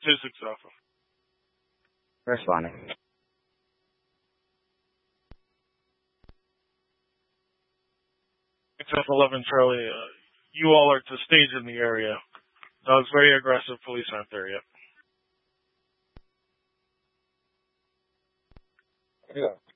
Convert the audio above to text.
2-6 Alpha. Responding. XF 11 Charlie, you all are to stage in the area. That was very aggressive. Police aren't there yet. Yeah.